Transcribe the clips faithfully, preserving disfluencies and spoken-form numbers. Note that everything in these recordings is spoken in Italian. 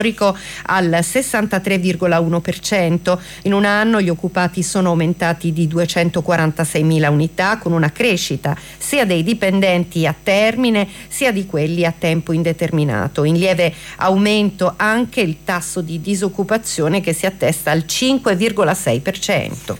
al sessantatré virgola uno per cento. In un anno gli occupati sono aumentati di duecentoquarantaseimila unità, con una crescita sia dei dipendenti a termine sia di quelli a tempo indeterminato. In lieve aumento anche il tasso di disoccupazione, che si attesta al cinque virgola sei per cento.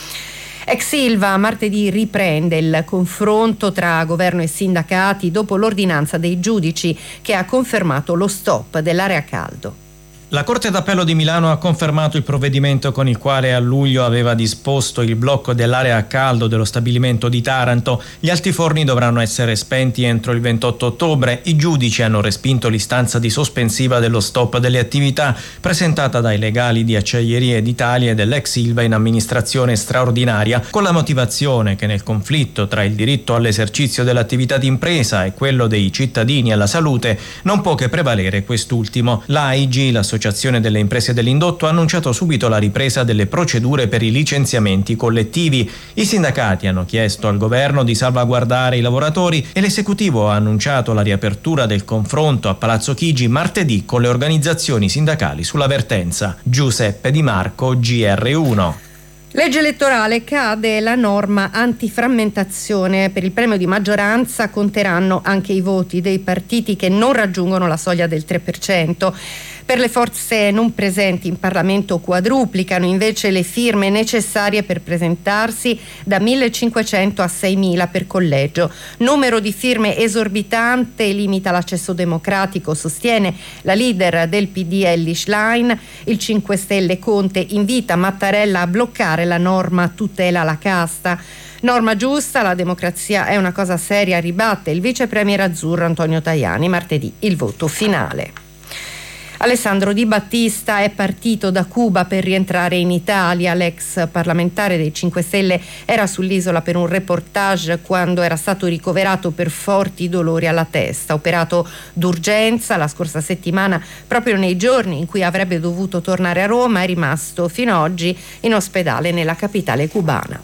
Ex Ilva martedì riprende il confronto tra governo e sindacati dopo l'ordinanza dei giudici che ha confermato lo stop dell'area caldo. La Corte d'Appello di Milano ha confermato il provvedimento con il quale a luglio aveva disposto il blocco dell'area a caldo dello stabilimento di Taranto. Gli altiforni dovranno essere spenti entro il ventotto ottobre. I giudici hanno respinto l'istanza di sospensiva dello stop delle attività presentata dai legali di Acciaierie d'Italia e dell'ex Ilva in amministrazione straordinaria, con la motivazione che nel conflitto tra il diritto all'esercizio dell'attività d'impresa e quello dei cittadini alla salute non può che prevalere quest'ultimo. L'A I G, l'associazione L'Associazione delle imprese dell'indotto, ha annunciato subito la ripresa delle procedure per i licenziamenti collettivi. I sindacati hanno chiesto al governo di salvaguardare i lavoratori e l'esecutivo ha annunciato la riapertura del confronto a Palazzo Chigi martedì con le organizzazioni sindacali sulla vertenza. Giuseppe Di Marco, G R uno. Legge elettorale, cade la norma antiframmentazione. Per il premio di maggioranza conteranno anche i voti dei partiti che non raggiungono la soglia del tre per cento. Per le forze non presenti in Parlamento quadruplicano invece le firme necessarie per presentarsi da millecinquecento a seimila per collegio. Numero di firme esorbitante limita l'accesso democratico, sostiene la leader del P D Elly Schlein. Il cinque Stelle Conte invita Mattarella a bloccare la norma tutela la casta. Norma giusta, la democrazia è una cosa seria, ribatte il vice premier azzurro Antonio Tajani. Martedì il voto finale. Alessandro Di Battista è partito da Cuba per rientrare in Italia. L'ex parlamentare dei cinque Stelle era sull'isola per un reportage quando era stato ricoverato per forti dolori alla testa. Operato d'urgenza la scorsa settimana, proprio nei giorni in cui avrebbe dovuto tornare a Roma, è rimasto fino ad oggi in ospedale nella capitale cubana.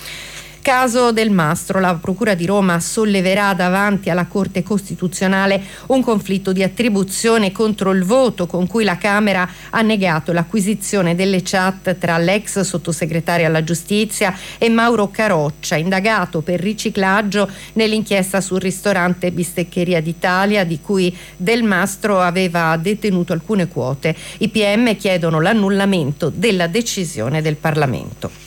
Caso Del Mastro, la Procura di Roma solleverà davanti alla Corte Costituzionale un conflitto di attribuzione contro il voto con cui la Camera ha negato l'acquisizione delle chat tra l'ex sottosegretario alla Giustizia e Mauro Caroccia, indagato per riciclaggio nell'inchiesta sul ristorante Bisteccheria d'Italia, di cui Del Mastro aveva detenuto alcune quote. I P M chiedono l'annullamento della decisione del Parlamento.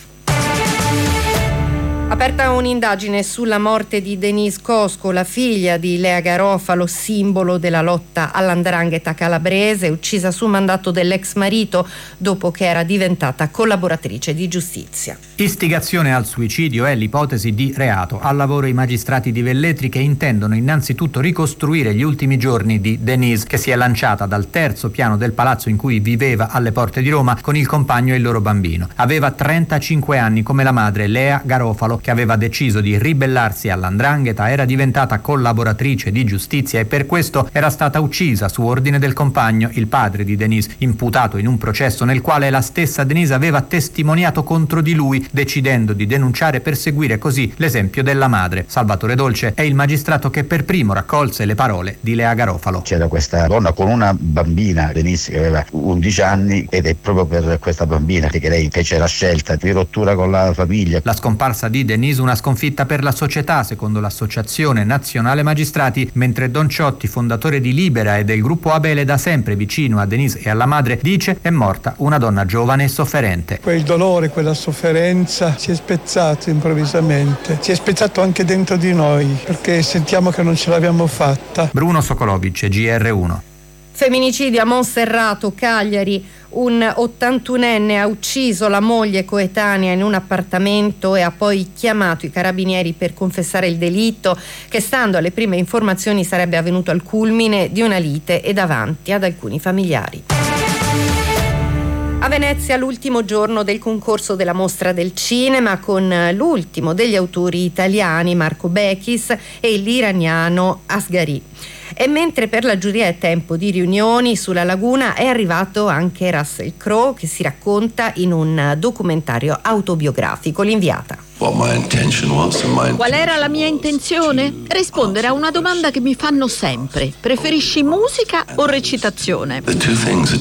Aperta un'indagine sulla morte di Denise Cosco, la figlia di Lea Garofalo, simbolo della lotta all'andrangheta calabrese, uccisa su mandato dell'ex marito dopo che era diventata collaboratrice di giustizia. Istigazione al suicidio è l'ipotesi di reato. Al lavoro i magistrati di Velletri, che intendono innanzitutto ricostruire gli ultimi giorni di Denise, che si è lanciata dal terzo piano del palazzo in cui viveva alle porte di Roma con il compagno e il loro bambino. Aveva trentacinque anni, come la madre Lea Garofalo, che aveva deciso di ribellarsi all'andrangheta, era diventata collaboratrice di giustizia e per questo era stata uccisa su ordine del compagno, il padre di Denise, imputato in un processo nel quale la stessa Denise aveva testimoniato contro di lui, decidendo di denunciare per seguire così l'esempio della madre. Salvatore Dolce è il magistrato che per primo raccolse le parole di Lea Garofalo. C'era questa donna con una bambina, Denise, che aveva undici anni, ed è proprio per questa bambina che lei fece la scelta di rottura con la famiglia. La scomparsa di Denise una sconfitta per la società, secondo l'Associazione Nazionale Magistrati, mentre Don Ciotti, fondatore di Libera e del gruppo Abele, da sempre vicino a Denise e alla madre, dice: è morta una donna giovane e sofferente. Quel dolore, quella sofferenza si è spezzato improvvisamente, si è spezzato anche dentro di noi, perché sentiamo che non ce l'abbiamo fatta. Bruno Sokolovic, G R uno. Femminicidio a Monserrato, Cagliari. Un ottantunenne ha ucciso la moglie coetanea in un appartamento e ha poi chiamato i carabinieri per confessare il delitto, che stando alle prime informazioni sarebbe avvenuto al culmine di una lite e davanti ad alcuni familiari. A Venezia l'ultimo giorno del concorso della Mostra del Cinema, con l'ultimo degli autori italiani, Marco Bechis, e l'iraniano Asghari. E mentre per la giuria è tempo di riunioni, sulla laguna è arrivato anche Russell Crowe, che si racconta in un documentario autobiografico. L'inviata. Qual era la mia intenzione? Rispondere a una domanda che mi fanno sempre: preferisci musica o recitazione?